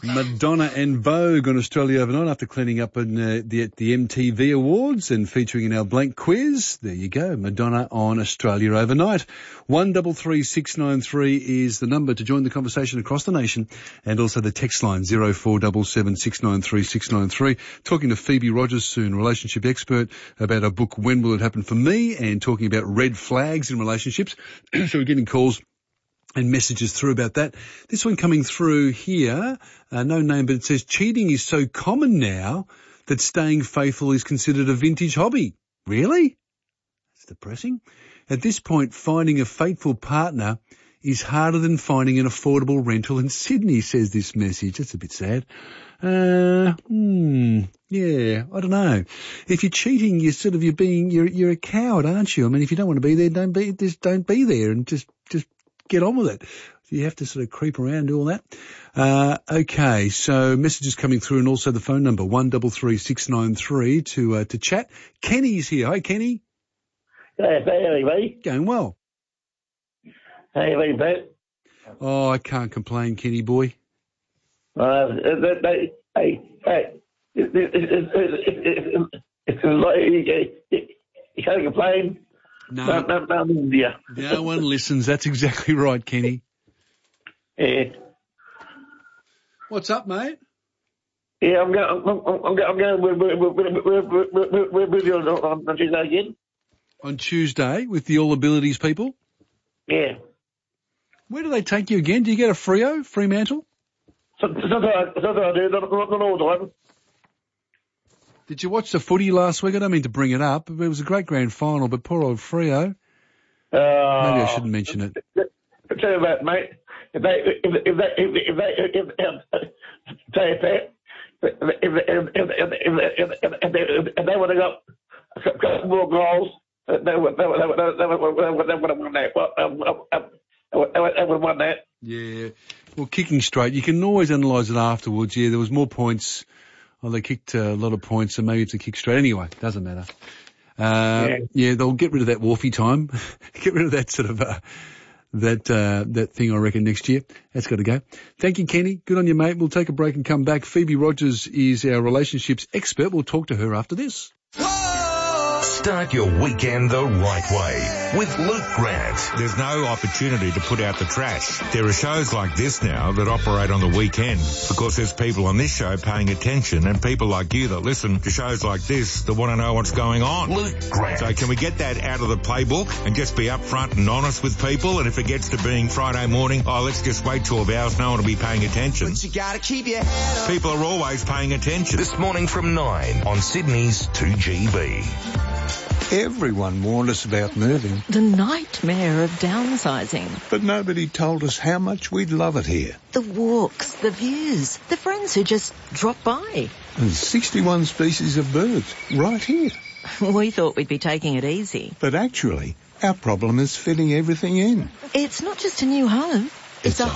Madonna and Vogue on Australia Overnight after cleaning up in the MTV Awards and featuring in our blank quiz. There you go, Madonna on Australia Overnight. 133693 is the number to join the conversation across the nation, and also the text line 0477 693 693. Talking to Phoebe Rogers soon, relationship expert, about her book When Will It Happen for Me, and talking about red flags in relationships. So we're getting calls and messages through about that. This one coming through here, no name, but it says cheating is so common now that staying faithful is considered a vintage hobby. Really? That's depressing. At this point, finding a faithful partner is harder than finding an affordable rental in Sydney, says this message. That's a bit sad. Yeah, I don't know. If you're cheating, you're a coward, aren't you? I mean, if you don't want to be there, don't be there and just get on with it. You have to sort of creep around and do all that. Okay, so messages coming through, and also the phone number 133693 to chat. Kenny's here. Hi, Kenny. Hey, everybody. Going well. Hey, everybody. Oh, I can't complain, Kenny boy. Hey, you can't complain. No. No one listens. That's exactly right, Kenny. Yeah. What's up, mate? Yeah, I'm going with you on Tuesday again. On Tuesday with the All Abilities people? Yeah. Where do they take you again? Do you get a Fremantle? Sometimes I do, not all the time. Did you watch the footy last week? I don't mean to bring it up. It was a great grand final, but poor old Freo. Maybe I shouldn't mention it. I'll tell you what, mate. If they would have got a couple more goals, they would have won that. They would have won that. Yeah. Well, kicking straight, you can always analyse it afterwards. Yeah, there was more points. Oh, they kicked a lot of points, so maybe it's a kick straight. Anyway, doesn't matter. Yeah, they'll get rid of that Wolfie time. Get rid of that sort of, that thing, I reckon, next year. That's got to go. Thank you, Kenny. Good on you, mate. We'll take a break and come back. Phoebe Rogers is our relationships expert. We'll talk to her after this. Start your weekend the right way with Luke Grant. There's no opportunity to put out the trash. There are shows like this now that operate on the weekend because there's people on this show paying attention, and people like you that listen to shows like this that want to know what's going on. Luke Grant. So can we get that out of the playbook and just be upfront and honest with people? And if it gets to being Friday morning, let's just wait 12 hours, no one will be paying attention. But you gotta keep your head up. People are always paying attention. This morning from 9 on Sydney's 2GB. Everyone warned us about moving. The nightmare of downsizing. But nobody told us how much we'd love it here. The walks, the views, the friends who just drop by. And 61 species of birds right here. We thought we'd be taking it easy. But actually, our problem is fitting everything in. It's not just a new home. It's a